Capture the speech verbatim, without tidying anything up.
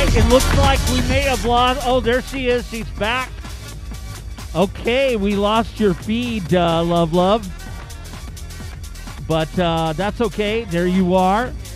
it looks like we may have lost. Oh, there she is. She's back. Okay, we lost your feed, uh, love, love. But uh, that's okay. There you are.